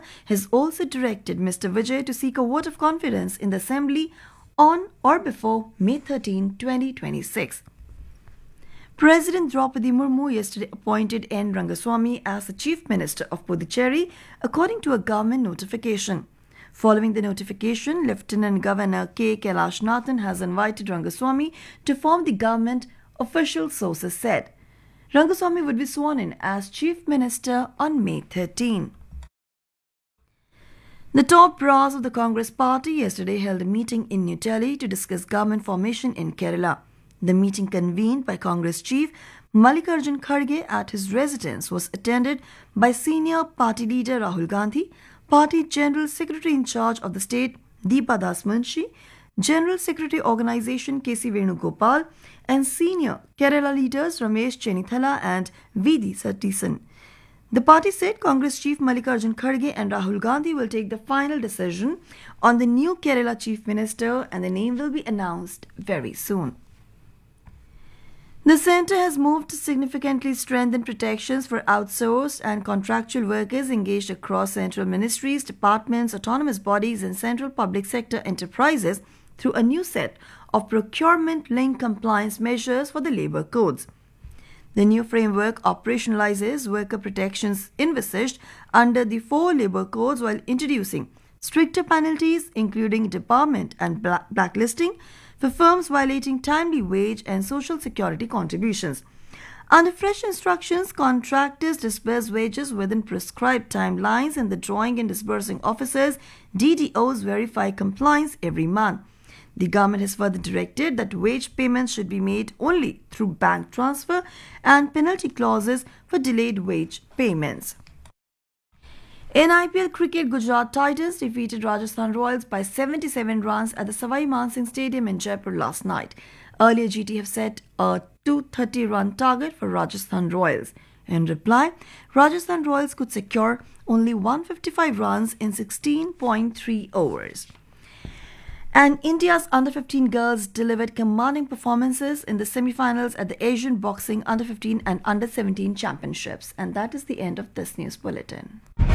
has also directed Mr. Vijay to seek a vote of confidence in the Assembly on or before May 13, 2026. President Draupadi Murmu yesterday appointed N. Rangaswamy as the Chief Minister of Puducherry, according to a government notification. Following the notification, Lieutenant Governor K. Kailash Nathan has invited Rangaswamy to form the government, official sources said. Rangaswamy would be sworn in as Chief Minister on May 13. The top brass of the Congress party yesterday held a meeting in New Delhi to discuss government formation in Kerala. The meeting, convened by Congress Chief Mallikarjun Kharge at his residence, was attended by senior party leader Rahul Gandhi, Party General Secretary in charge of the state Deepa Das Munshi, General Secretary Organisation K.C. Venugopal, and senior Kerala leaders Ramesh Chenithala and V.D. Satheesan. The party said Congress Chief Mallikarjun Kharge and Rahul Gandhi will take the final decision on the new Kerala Chief Minister, and the name will be announced very soon. The centre has moved to significantly strengthen protections for outsourced and contractual workers engaged across central ministries, departments, autonomous bodies and central public sector enterprises through a new set of procurement-linked compliance measures for the labour codes. The new framework operationalizes worker protections envisaged under the 4 labour codes while introducing stricter penalties, including debarment and blacklisting, for firms violating timely wage and social security contributions. Under fresh instructions, contractors disburse wages within prescribed timelines, and the drawing and disbursing officers, DDOs, verify compliance every month. The government has further directed that wage payments should be made only through bank transfer and penalty clauses for delayed wage payments. In IPL cricket, Gujarat Titans defeated Rajasthan Royals by 77 runs at the Savai Mansingh Stadium in Jaipur last night. Earlier, GT have set a 230-run target for Rajasthan Royals. In reply, Rajasthan Royals could secure only 155 runs in 16.3 overs. And India's under-15 girls delivered commanding performances in the semi-finals at the Asian Boxing Under-15 and Under-17 Championships. And that is the end of this news bulletin.